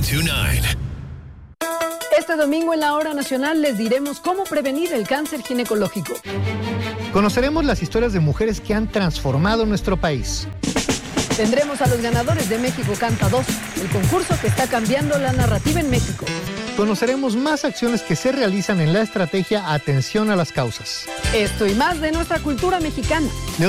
1029. Este domingo en la Hora Nacional les diremos cómo prevenir el cáncer ginecológico. Conoceremos las historias de mujeres que han transformado nuestro país. Tendremos a los ganadores de México Canta 2, el concurso que está cambiando la narrativa en México. Conoceremos más acciones que se realizan en la estrategia Atención a las Causas. Esto y más de nuestra cultura mexicana.